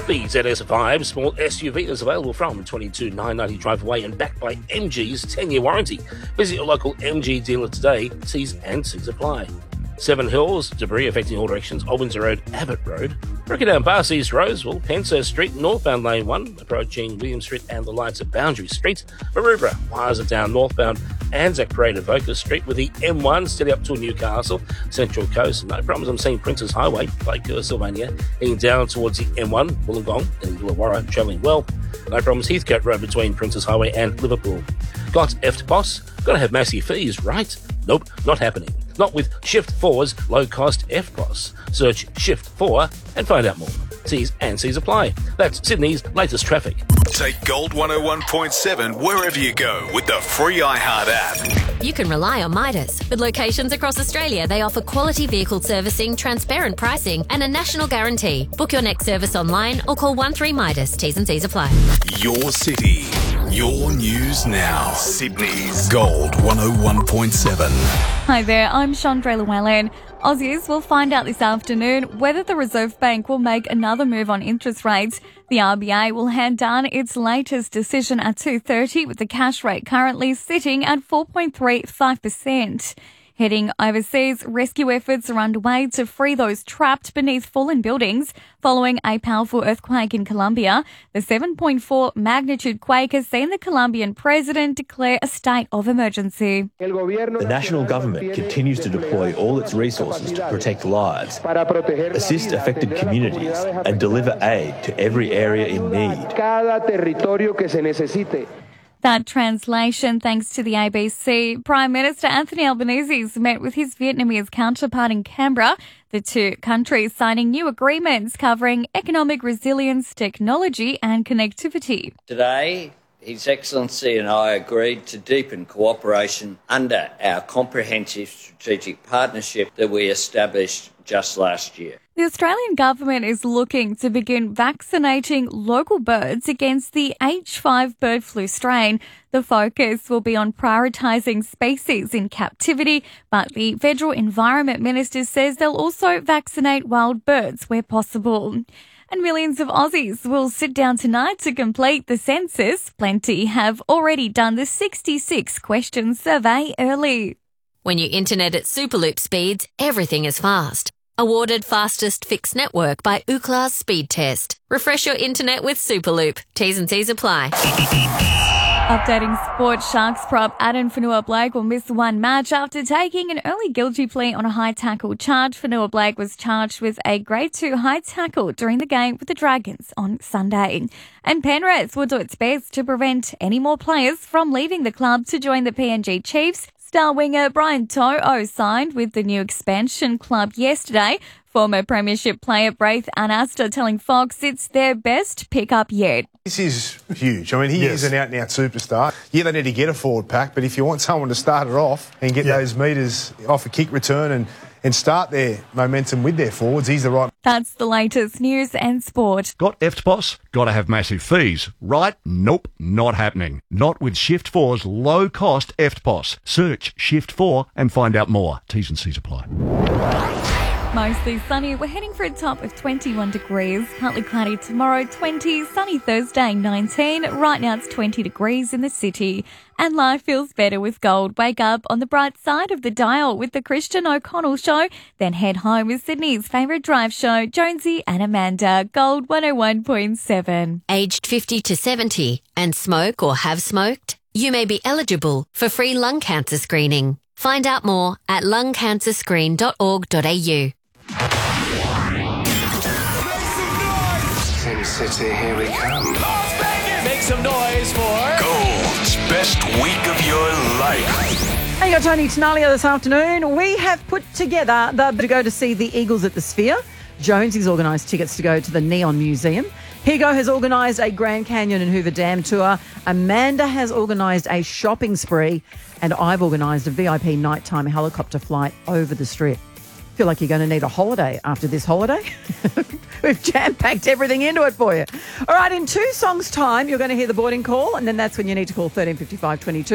BZS5 small SUV is available from $22,990 drive away and backed by MG's 10-year warranty. Visit your local MG dealer today. T's and C's apply. Seven Hills, debris affecting all directions of Windsor Road, Abbott Road. Riccardown Pass East Roseville, Penshurst Street, northbound lane 1, approaching William Street and the lights at Boundary Street. Maroubra, wires are down northbound Anzac Parade at Vocus Street with the M1 steady up to Newcastle, Central Coast. No problems. I'm seeing Princes Highway, Lake Sylvania, heading down towards the M1, Wollongong and Illawarra, travelling well. No problems. Heathcote Road between Princes Highway and Liverpool. Got EFTPOS? Gotta have massive fees, right? Nope, not happening. Not with Shift 4's low-cost EFTPOS. Search Shift 4 and find out more. T's and C's apply. That's Sydney's latest traffic. Take Gold 101.7 wherever you go with the free iHeart app. You can rely on Midas. With locations across Australia, they offer quality vehicle servicing, transparent pricing and a national guarantee. Book your next service online or call 13 Midas. T's and C's apply. Your city, your news now. Sydney's Gold 101.7. Hi there, I'm Chandra Llewellyn. Aussies will find out this afternoon whether the Reserve Bank will make another move on interest rates. The RBA will hand down its latest decision at 2:30 with the cash rate currently sitting at 4.35%. Heading overseas, rescue efforts are underway to free those trapped beneath fallen buildings following a powerful earthquake in Colombia. The 7.4 magnitude quake has seen the Colombian president declare a state of emergency. The national government continues to deploy all its resources to protect lives, assist affected communities and deliver aid to every area in need. That translation thanks to the ABC. Prime Minister Anthony Albanese met with his Vietnamese counterpart in Canberra, the two countries signing new agreements covering economic resilience, technology and connectivity. Today, His Excellency and I agreed to deepen cooperation under our comprehensive strategic partnership that we established just last year. The Australian government is looking to begin vaccinating local birds against the H5 bird flu strain. The focus will be on prioritising species in captivity, but the Federal Environment Minister says they'll also vaccinate wild birds where possible. And millions of Aussies will sit down tonight to complete the census. Plenty have already done the 66-question survey early. When you internet at Superloop speeds, everything is fast. Awarded fastest fixed network by Ookla's Speed Test. Refresh your internet with Superloop. T's and C's apply. Updating sport, Sharks prop Adam Fonua-Blake will miss one match after taking an early guilty plea on a high tackle charge. Fonua-Blake was charged with a Grade 2 high tackle during the game with the Dragons on Sunday. And Penrith will do its best to prevent any more players from leaving the club to join the PNG Chiefs. Star winger Brian To'o signed with the new expansion club yesterday. Former premiership player Braith Anasta telling Fox it's their best pickup yet. This is huge. I mean, he is an out-and-out superstar. Yeah, they need to get a forward pack, but if you want someone to start it off and get those metres off a kick return and start their momentum with their forwards, he's the right. That's the latest news and sport. Got EFTPOS? Got to have massive fees. Right? Nope, not happening. Not with Shift 4's low-cost EFTPOS. Search Shift 4 and find out more. T's and C's apply. Mostly sunny. We're heading for a top of 21 degrees. Partly cloudy tomorrow, 20. Sunny Thursday, 19. Right now it's 20 degrees in the city. And life feels better with gold. Wake up on the bright side of the dial with the Christian O'Connell Show. Then head home with Sydney's favourite drive show, Jonesy and Amanda. Gold 101.7. Aged 50 to 70 and smoke or have smoked? You may be eligible for free lung cancer screening. Find out more at lungcancerscreen.org.au. Sin City, here we come. Make some noise for Gold's best week of your life. Hey, you got Tony Tenalia this afternoon. We have put together to go to see the Eagles at the Sphere. Jonesy's organised tickets to go to the Neon Museum. Higo has organised a Grand Canyon and Hoover Dam tour. Amanda has organised a shopping spree. And I've organised a VIP nighttime helicopter flight over the Strip. Feel like you're going to need a holiday after this holiday? We've jam-packed everything into it for you. All right, in 2 songs' time, you're going to hear the boarding call, and then that's when you need to call 1355 22.